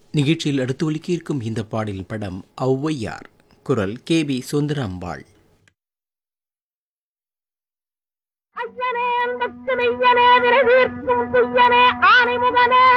நிகழ்ச்சியில் அடுத்து ஒலிக்க இருக்கும் இந்த பாடலின் படம் ஔவையார். குரல் KB சுந்தராம்பாள். ஐயனே அன்பத்து மெய்யனே விரைதீர்க்கும் துய்யனே ஆனைமுகனே